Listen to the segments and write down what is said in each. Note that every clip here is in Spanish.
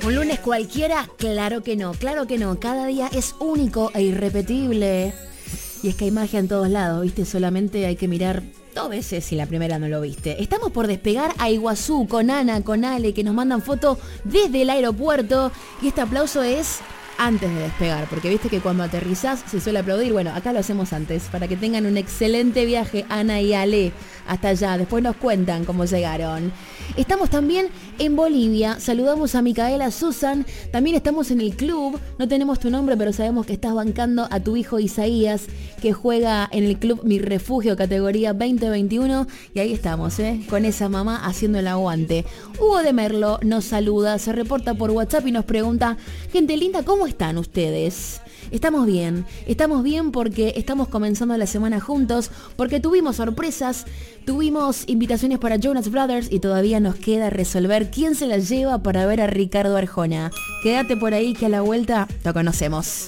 ¿Un lunes cualquiera? Claro que no, claro que no. Cada día es único e irrepetible. Y es que hay magia en todos lados, ¿viste? Solamente hay que mirar 2 veces si la primera no lo viste. Estamos por despegar a Iguazú con Ana, con Ale, que nos mandan fotos desde el aeropuerto. Y este aplauso es antes de despegar, porque viste que cuando aterrizás se suele aplaudir. Bueno, acá lo hacemos antes, para que tengan un excelente viaje, Ana y Ale, hasta allá. Después nos cuentan cómo llegaron. Estamos también en Bolivia, saludamos a Micaela Susan, también estamos en el club, no tenemos tu nombre, pero sabemos que estás bancando a tu hijo Isaías, que juega en el club Mi Refugio, categoría 2021, y ahí estamos, con esa mamá haciendo el aguante. Hugo de Merlo nos saluda, se reporta por WhatsApp y nos pregunta: gente linda, ¿cómo están ustedes? Estamos bien porque estamos comenzando la semana juntos, porque tuvimos sorpresas, tuvimos invitaciones para Jonas Brothers y todavía nos queda resolver quién se las lleva para ver a Ricardo Arjona. Quédate por ahí que a la vuelta lo conocemos.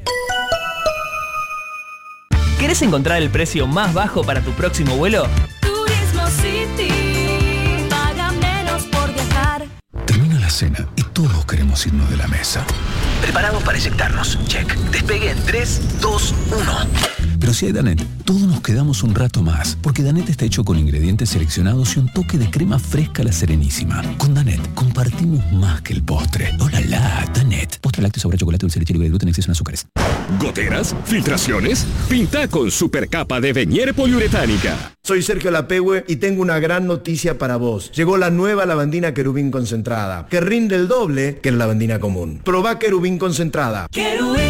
¿Querés encontrar el precio más bajo para tu próximo vuelo? Turismo City, paga menos por viajar. Termina la cena y todos queremos irnos de la mesa. Preparados para eyectarnos. Check. Despegue en 3, 2, 1. Pero si hay Danette, todos nos quedamos un rato más, porque Danette está hecho con ingredientes seleccionados y un toque de crema fresca a la Serenísima. Con Danette compartimos más que el postre. ¡Hola, Danette! Postre lácteo, sabor a chocolate, dulce de leche libre de gluten, exceso en azúcares. ¿Goteras? ¿Filtraciones? Pinta con supercapa de Venier poliuretánica. Soy Sergio Lapehue y tengo una gran noticia para vos. Llegó la nueva lavandina Querubín concentrada, que rinde el doble que la lavandina común. Probá Querubín concentrada.